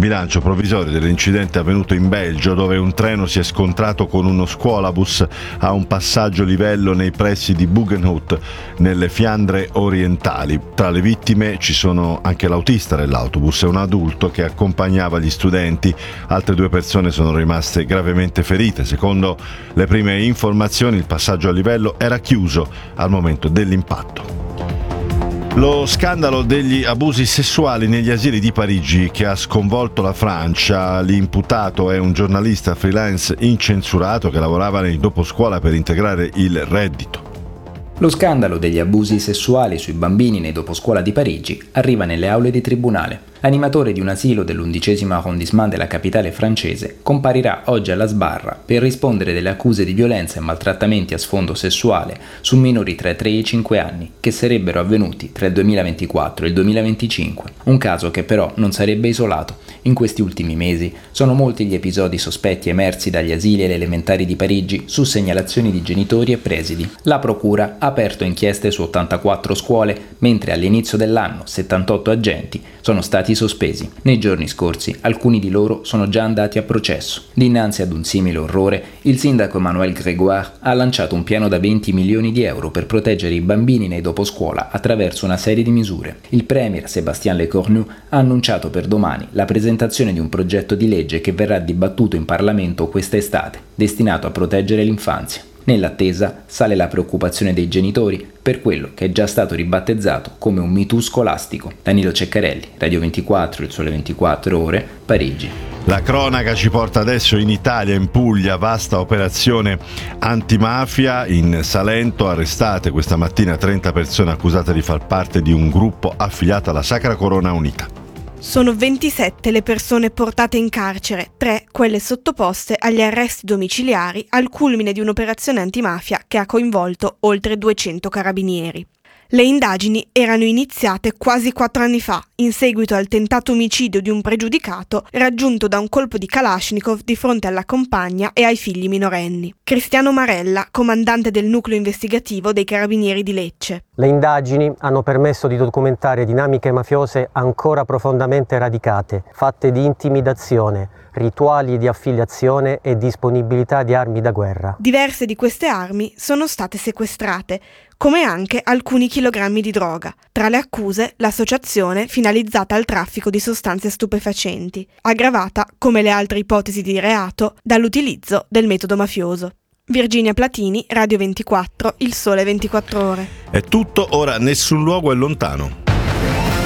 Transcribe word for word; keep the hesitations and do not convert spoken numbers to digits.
bilancio provvisorio dell'incidente avvenuto in Belgio, dove un treno si è scontrato con uno scuolabus a un passaggio livello nei pressi di Buggenhout, nelle Fiandre orientali. Tra le vittime ci sono anche l'autista dell'autobus e un adulto che accompagnava gli studenti. Altre due persone sono rimaste gravemente ferite. Secondo le prime informazioni, il passaggio a livello era chiuso al momento dell'impatto. Lo scandalo degli abusi sessuali negli asili di Parigi che ha sconvolto la Francia. L'imputato è un giornalista freelance incensurato che lavorava nei doposcuola per integrare il reddito. Lo scandalo degli abusi sessuali sui bambini nei doposcuola di Parigi arriva nelle aule di tribunale. L'animatore di un asilo dell'undicesimo arrondissement della capitale francese comparirà oggi alla sbarra per rispondere delle accuse di violenza e maltrattamenti a sfondo sessuale su minori tra i tre e i cinque anni che sarebbero avvenuti tra il duemilaventiquattro e il duemilaventicinque. Un caso che però non sarebbe isolato. In questi ultimi mesi sono molti gli episodi sospetti emersi dagli asili e le elementari di Parigi su segnalazioni di genitori e presidi. La procura ha aperto inchieste su ottantaquattro scuole, mentre all'inizio dell'anno settantotto agenti sono stati sospesi. Nei giorni scorsi alcuni di loro sono già andati a processo. Dinanzi ad un simile orrore, il sindaco Emmanuel Grégoire ha lanciato un piano da venti milioni di euro per proteggere i bambini nei doposcuola attraverso una serie di misure. Il premier Sébastien Lecornu ha annunciato per domani la presentazione di un progetto di legge che verrà dibattuto in Parlamento questa estate, destinato a proteggere l'infanzia. Nell'attesa sale la preoccupazione dei genitori per quello che è già stato ribattezzato come un Me Too scolastico. Danilo Ceccarelli, Radio ventiquattro, Il Sole ventiquattro Ore, Parigi. La cronaca ci porta adesso in Italia, in Puglia, vasta operazione antimafia. In Salento arrestate questa mattina trenta persone accusate di far parte di un gruppo affiliato alla Sacra Corona Unita. Sono ventisette le persone portate in carcere, tre quelle sottoposte agli arresti domiciliari al culmine di un'operazione antimafia che ha coinvolto oltre duecento carabinieri. Le indagini erano iniziate quasi quattro anni fa, in seguito al tentato omicidio di un pregiudicato raggiunto da un colpo di Kalashnikov di fronte alla compagna e ai figli minorenni. Cristiano Marella, comandante del nucleo investigativo dei Carabinieri di Lecce. Le indagini hanno permesso di documentare dinamiche mafiose ancora profondamente radicate, fatte di intimidazione, rituali di affiliazione e disponibilità di armi da guerra. Diverse di queste armi sono state sequestrate, come anche alcuni chilogrammi di droga. Tra le accuse, l'associazione finalizzata al traffico di sostanze stupefacenti, aggravata, come le altre ipotesi di reato, dall'utilizzo del metodo mafioso. Virginia Platini, Radio ventiquattro, Il Sole ventiquattro Ore. È tutto, ora nessun luogo è lontano.